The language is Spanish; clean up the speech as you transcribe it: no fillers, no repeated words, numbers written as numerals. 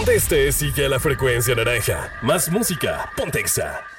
Donde estés, sigue la frecuencia naranja. Más música, Pontexa.